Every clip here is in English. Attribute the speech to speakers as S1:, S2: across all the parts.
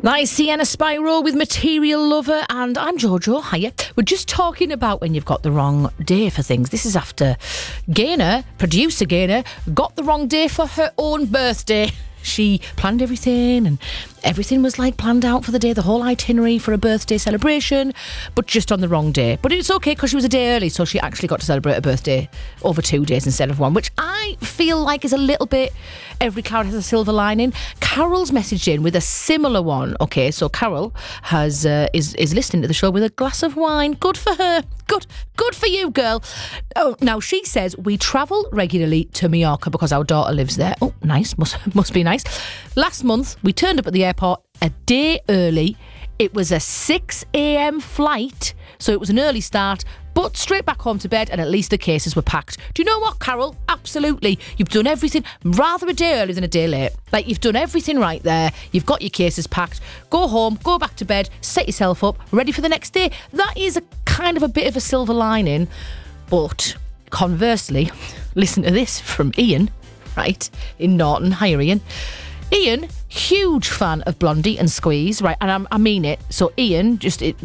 S1: That is Sienna Spyro with Material Lover, and I'm Jojo. Hiya. We're just talking about when you've got the wrong day for things. This is after producer Gaynor, got the wrong day for her own birthday. She planned everything and everything was like planned out for the day, the whole itinerary for a birthday celebration, but just on the wrong day. But it's okay because she was a day early, so she actually got to celebrate her birthday over 2 days instead of one, which I feel like is a little bit every cloud has a silver lining. Carol's messaged in with a similar one. Okay, so Carol has is listening to the show with a glass of wine. Good for her. Good for you, girl. Oh, now she says we travel regularly to Mallorca because our daughter lives there. Oh, nice. Must be nice. Last month, we turned up at the airport a day early. It was a 6 a.m. flight, so it was an early start, but straight back home to bed, and at least the cases were packed. Do you know what, Carol? Absolutely. You've done everything, rather a day early than a day late. Like, you've done everything right there. You've got your cases packed. Go home, go back to bed, set yourself up, ready for the next day. That is a kind of a bit of a silver lining. But conversely, listen to this from Ian, right, in Norton. Hi, Ian. Ian, huge fan of Blondie and Squeeze, right? And I mean it. So Ian,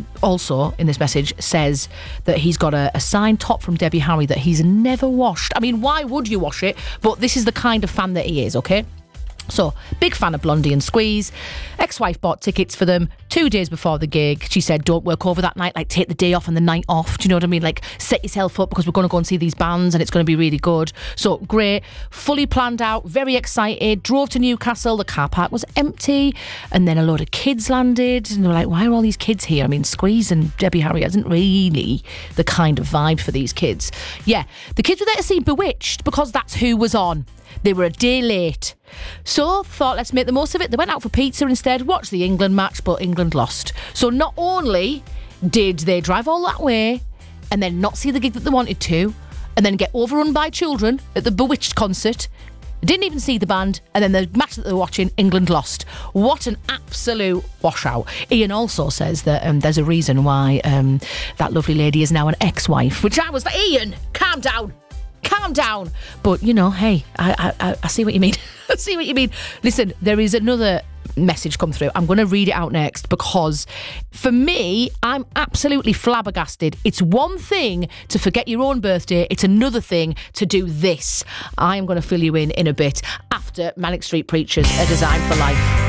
S1: also in this message, says that he's got a signed top from Debbie Harry that he's never washed. I mean, why would you wash it? But this is the kind of fan that he is, okay? So, big fan of Blondie and Squeeze. Ex-wife bought tickets for them 2 days before the gig. She said, don't work over that night, like take the day off and the night off. Do you know what I mean? Like, set yourself up because we're going to go and see these bands and it's going to be really good. So, great. Fully planned out, very excited. Drove to Newcastle. The car park was empty. And then a load of kids landed. And they were like, why are all these kids here? I mean, Squeeze and Debbie Harry isn't really the kind of vibe for these kids. Yeah, the kids were there to see Bewitched because that's who was on. They were a day late. So, thought, let's make the most of it. They went out for pizza instead, watched the England match, but England lost. So, not only did they drive all that way and then not see the gig that they wanted to, and then get overrun by children at the Bewitched concert, didn't even see the band, and then the match that they were watching, England lost. What an absolute washout. Ian also says that there's a reason why that lovely lady is now an ex-wife, which I was like, Ian, calm down. Calm down. But, you know, hey, I see what you mean. I see what you mean. Listen, there is another message come through. I'm going to read it out next because for me, I'm absolutely flabbergasted. It's one thing to forget your own birthday. It's another thing to do this. I am going to fill you in a bit after Manic Street Preachers, A Design for Life.